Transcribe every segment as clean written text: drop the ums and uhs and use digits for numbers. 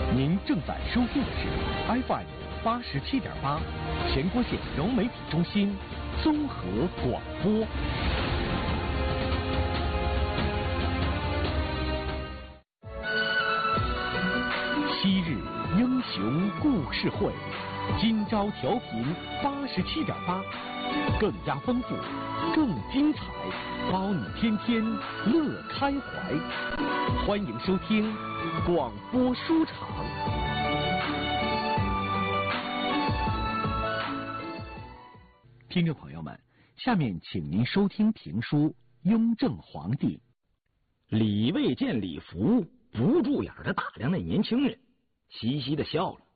您正在收听的是 FM 87.8全国县融媒体中心综合广播。昔日英雄故事会，今朝调频87.8，更加丰富，更精彩，包你天天乐开怀。欢迎收听广播书场。听众朋友们，下面请您收听评书《雍正皇帝》。 李卫见李福不住眼的打量那年轻人，嘻嘻的笑了。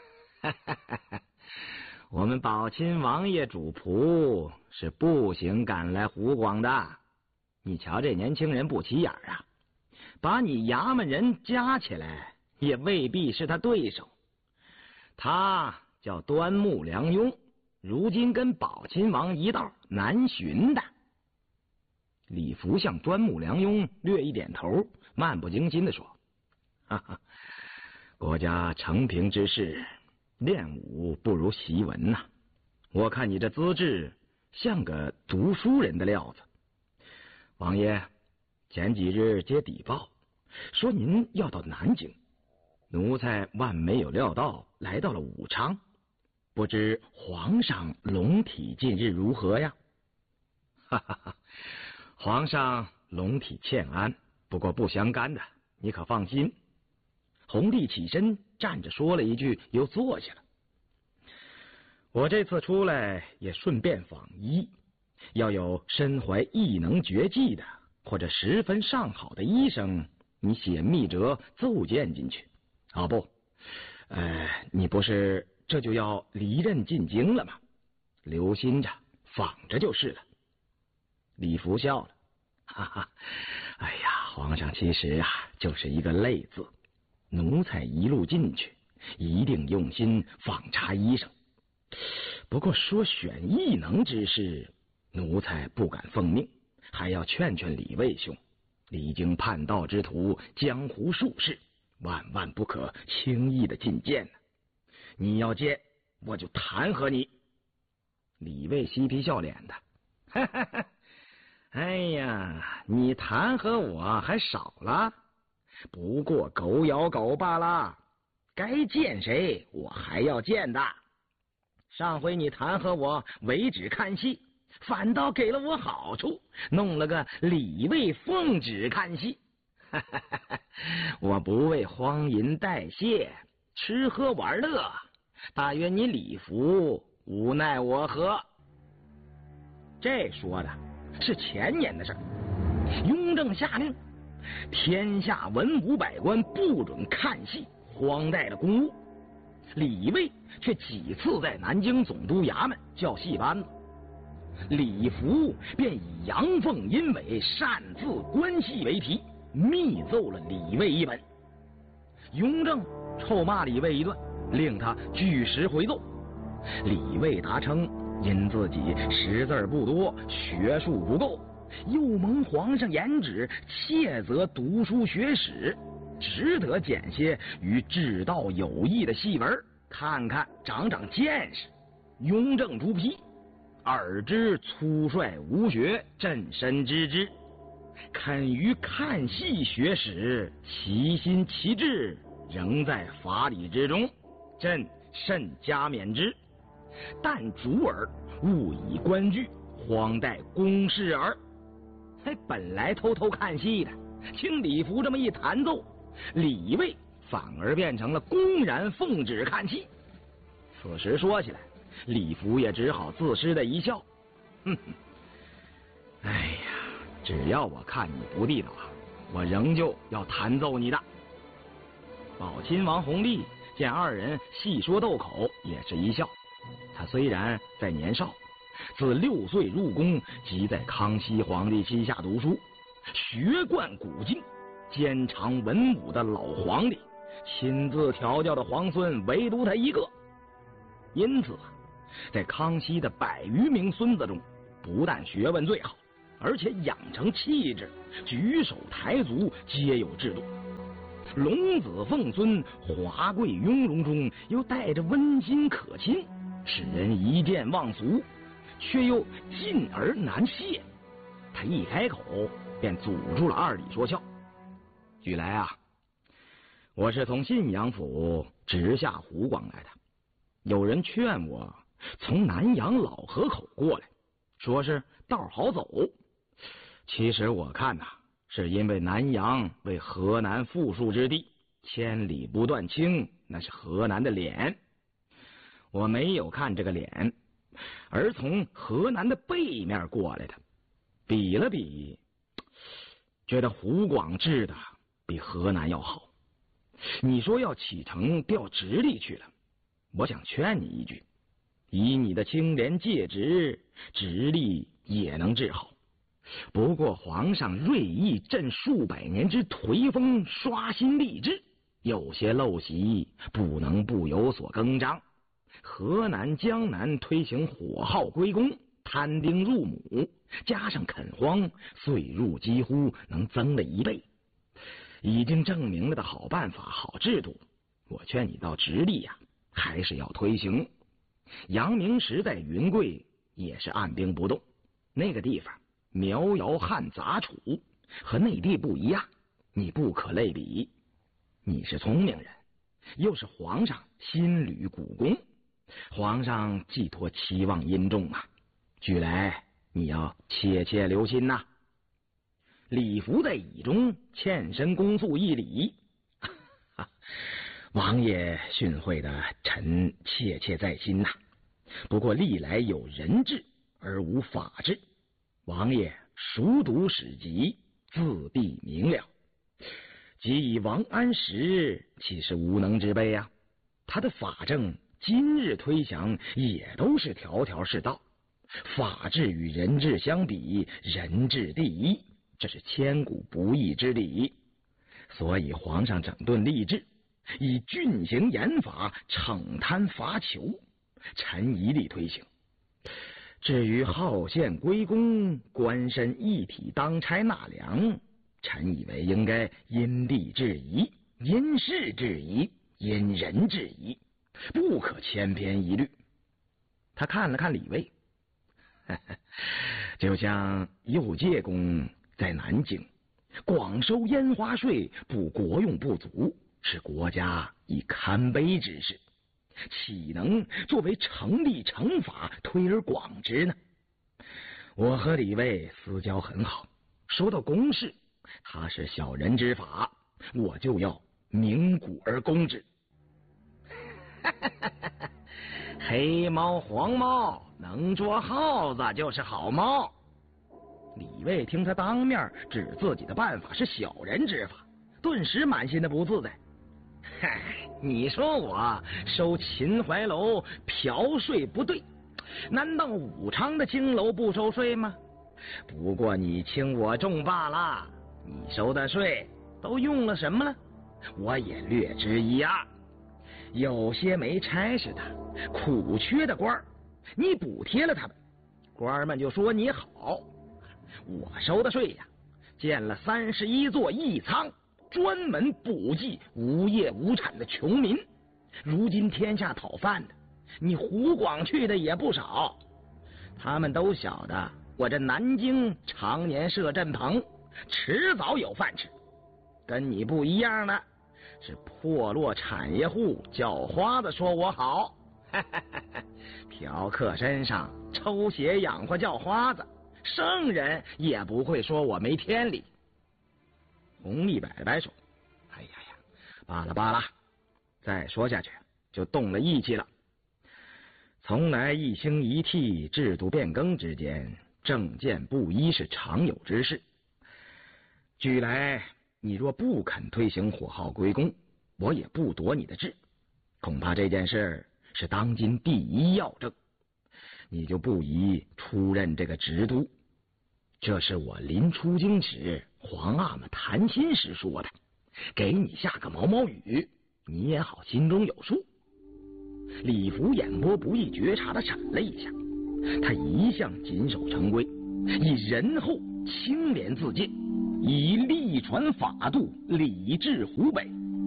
我们宝亲王爷主仆是步行赶来湖广的，你瞧这年轻人不起眼啊，把你衙门人加起来也未必是他对手。他叫端木良庸，如今跟宝亲王一道南巡的。李福向端木良庸略一点头，漫不经心地说：哈哈，国家承平之事，练武不如习文呐。我看你这资质像个读书人的料子。王爷前几日接邸报，说您要到南京，奴才万没有料到来到了武昌，不知皇上龙体近日如何呀？哈哈哈，皇上龙体欠安，不过不相干的，你可放心。弘帝起身站着说了一句，又坐下了。我这次出来也顺便访医，要有身怀异能绝技的或者十分上好的医生，你写密折奏荐进去。哦不，你不是这就要离任进京了吗？留心着仿着就是了。李福笑了，哈哈，哎呀，皇上其实啊就是一个累字，奴才一路进去一定用心访查医生。不过说选异能之事，奴才不敢奉命，还要劝劝李卫兄，离经叛道之徒，江湖术士，万万不可轻易的进谏呢。你要见，我就弹劾你。李卫嬉皮笑脸的，哈哈哈，哎呀，你弹劾我还少了，不过狗咬狗罢了，该见谁我还要见的。上回你弹劾我为止看戏，反倒给了我好处，弄了个李卫奉旨看戏。我不为荒淫待谢，吃喝玩乐，大约你李福无奈我何？这说的是前年的事儿。雍正下令，天下文武百官不准看戏，荒怠的公务。李卫却几次在南京总督衙门叫戏班子，李福便以阳奉阴违、擅自关戏为题，密奏了李卫一本。雍正臭骂李卫一顿，令他据实回奏。李卫答称因自己识字不多，学术不够，又蒙皇上严旨切责读书学史，只得捡些与治道有益的戏文看看，长长见识。雍正朱批，尔之粗率无学，朕深知之。肯于看戏学史，其心其志仍在法理之中，朕甚加免之。但主尔勿以观剧，荒怠公事耳。本来偷偷看戏的，听李福这么一弹奏，李卫反而变成了公然奉旨看戏。此时说起来，李福也只好自失的一笑，哼哼，哎呀，只要我看你不地道啊，我仍旧要弹奏你的。宝亲王弘历见二人细说斗口，也是一笑。他虽然在年少，自6岁入宫，即在康熙皇帝膝下读书，学贯古今，兼长文武的老皇帝，亲自调教的皇孙唯独他一个。因此啊，在康熙的100余名孙子中，不但学问最好，而且养成气质，举手抬足皆有制度。 龙子凤孙，华贵雍容中又带着温馨可亲，使人一见忘俗，却又敬而难谢。他一开口便阻住了二李说笑。举来啊，我是从信阳府直下湖广来的，有人劝我从南阳老河口过来，说是道好走。其实我看呐，是因为南阳为河南富庶之地，千里不断青，那是河南的脸。我没有看这个脸，而从河南的背面过来的，比了比，觉得湖广治的比河南要好。你说要启程调直隶去了，我想劝你一句，以你的清廉戒直，直隶也能治好。不过皇上锐意振数百年之颓风，刷新吏治，有些陋习不能不有所更张。河南、江南推行火耗归公，摊丁入亩，加上垦荒，岁入几乎能增了1倍，已经证明了的好办法、好制度，我劝你到直隶呀，还是要推行。阳明时在云贵也是按兵不动，那个地方苗瑶汉杂处，和内地不一样，你不可类比。你是聪明人，又是皇上新履古功，皇上寄托期望殷重啊，举来你要切切留心呐。李福在椅中欠身恭肃一礼，王爷训诲的臣切切在心呐。不过历来有人治而无法治，王爷熟读史籍，自必明了。即以王安石岂是无能之辈啊？他的法政今日推详，也都是条条是道。法治与人治相比，人治第一，这是千古不易之理。所以皇上整顿吏治，以峻刑严法惩贪罚囚，臣一力推行。至于号县归公，官绅一体当差纳粮，臣以为应该因地制宜，因事制宜，因人制宜，不可千篇一律。他看了看李卫，就像右介公在南京广收烟花税，补国用不足，是国家以堪悲之事，岂能作为成立惩罚，推而广之呢？我和李卫私交很好，说到公事，他是小人之法，我就要鸣鼓而攻之。黑猫黄猫能捉耗子就是好猫。李卫听他当面指自己的办法是小人之法，顿时满心的不自在。嗨，你说我收秦淮楼嫖税不对，难道武昌的青楼不收税吗？不过你轻我重罢了，你收的税都用了什么了？我也略知一二。有些没差事的、苦缺的官儿，你补贴了他们，官儿们就说你好。我收的税呀，建了31座义仓，专门补济无业无产的穷民。如今天下讨饭的，你湖广去的也不少，他们都晓得我这南京常年设镇棚，迟早有饭吃。跟你不一样的是破落产业户叫花子说我好，嫖客身上抽血养活叫花子，圣人也不会说我没天理。弘历摆了摆手，哎呀呀，罢了罢了，再说下去就动了义气了。从来一兴一替、制度变更之间，政见不一是常有之事。举来你若不肯推行火耗归公，我也不夺你的志，恐怕这件事是当今第一要政，你就不宜出任这个直督。这是我临出京时皇阿玛谈心时说的，给你下个毛毛雨，你也好心中有数。李福眼波不易觉察的闪了一下，他一向谨守成规，以仁厚清廉自荐，以力传法度，礼治湖北，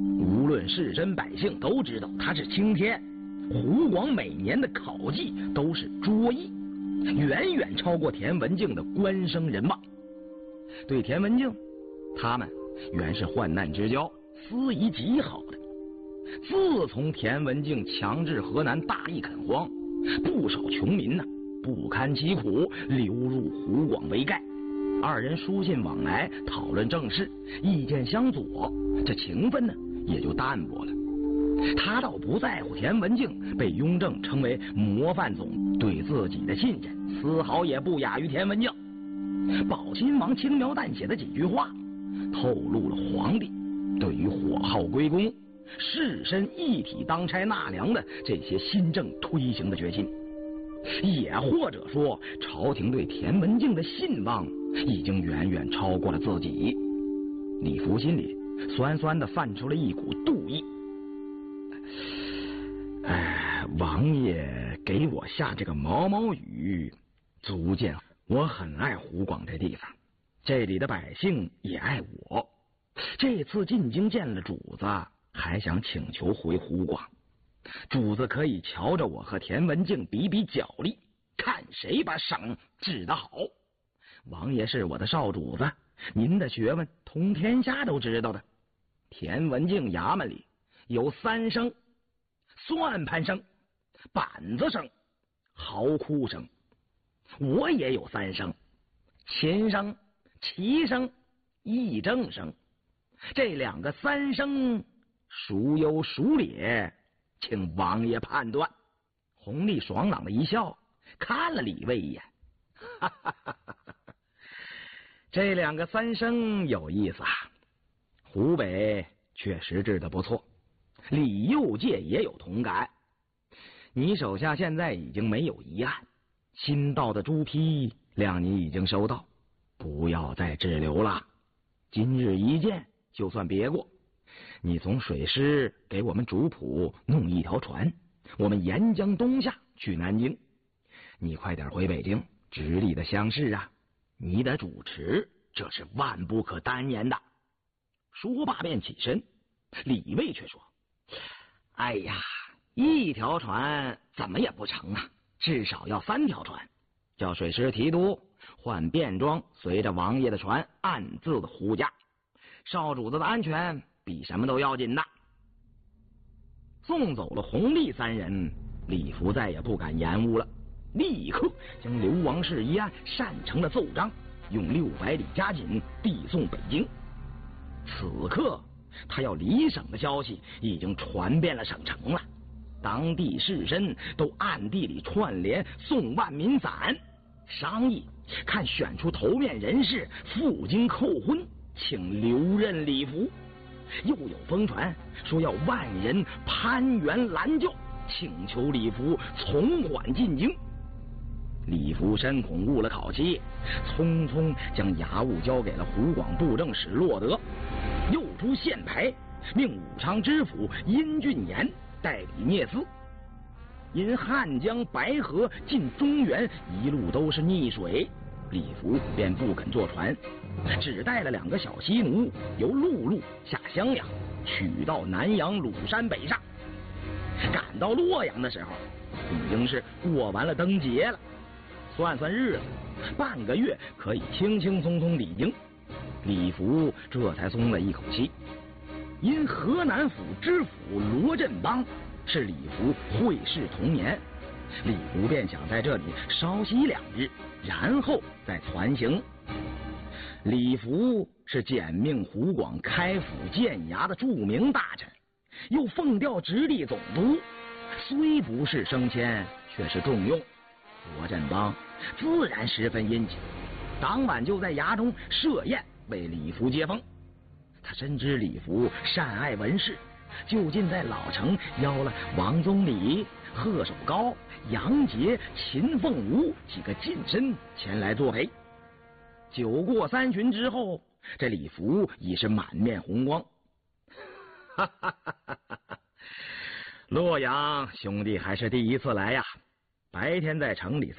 无论士绅百姓都知道他是青天。湖广每年的考绩都是卓异，远远超过田文镜的官升人望。对田文镜，他们原是患难之交，私谊极好的。自从田文镜强制河南大力垦荒，不少穷民不堪其苦，流入湖广为丐。二人书信往来，讨论政事，意见相左，这情分也就淡薄了。他倒不在乎田文镜被雍正称为模范总对自己的信任，丝毫也不亚于田文镜。宝亲王轻描淡写的几句话，透露了皇帝对于火耗归公、士绅一体当差纳粮的这些新政推行的决心，也或者说，朝廷对田文镜的信望已经远远超过了自己。李福心里酸酸的泛出了一股妒意。王爷给我下这个毛毛雨，足见我很爱湖广这地方，这里的百姓也爱我。这次进京见了主子，还想请求回湖广，主子可以瞧着我和田文镜比比脚力，看谁把省治得好。王爷是我的少主子，您的学问通天下都知道的。田文镜衙门里有3声：算盘声、板子声、嚎哭声。我也有3声：琴声、旗声、议政声。这2个3声孰优孰劣，请王爷判断。弘历爽朗的一笑，看了李卫一眼，哈哈哈哈哈。这2个3声有意思啊。湖北确实治得不错，李右介也有同感。你手下现在已经没有疑案，新到的朱批谅你已经收到，不要再滞留了。今日一见，就算别过。你从水师给我们主仆弄一条船，我们沿江东下去南京。你快点回北京，直隶的乡试啊，你得主持，这是万不可单言的。说罢便起身，李卫却说：哎呀，一条船怎么也不成啊，至少要3条船。叫水师提督换便装，随着王爷的船暗自的护驾。少主子的安全比什么都要紧的。送走了弘历3人，李福再也不敢延误了，立刻将流亡事一案擅成了奏章，用600里加紧递送北京。此刻他要离省的消息已经传遍了省城了，当地士绅都暗地里串联送万民伞，商议看选出头面人士赴京叩婚，请留任礼服。又有疯传说要万人攀援拦轿，请求礼服从缓进京。李福深恐误了考期，匆匆将衙务交给了湖广布政使骆德，又出县牌，命武昌知府殷俊言代理聂司。因汉江、白河进中原一路都是溺水，李福便不肯坐船，只带了2个小西奴，由陆路下襄阳，取到南阳鲁山北上。赶到洛阳的时候，已经是过完了灯节了。算算日子，半个月可以轻轻松松抵京。李福这才松了一口气。因河南府知府罗振邦是李福会试同年，李福便想在这里稍息2日，然后再传行。李福是简命湖广开府建衙的著名大臣，又奉调直隶总督，虽不是升迁，却是重用。罗振邦自然十分殷勤，当晚就在衙中设宴为李福接风。他深知李福善爱文士，就近在老城邀了王宗礼、贺守高、杨杰、秦凤梧几个近身前来作陪。酒过3巡之后，这李福已是满面红光。哈哈哈哈哈！洛阳兄弟还是第一次来呀，白天在城里